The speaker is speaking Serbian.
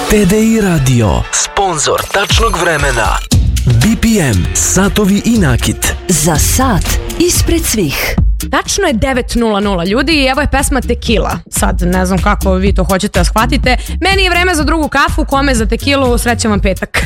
TDI Radio, sponsor tačnog vremena. BPM, satovi i nakit. Za sat ispred svih. Tačno je 9:00 ljudi i evo je pesma Tekila. Sad ne znam kako vi to hoćete da shvatite. Meni je vreme za drugu kafu, kome za tekilu, srećan vam petak.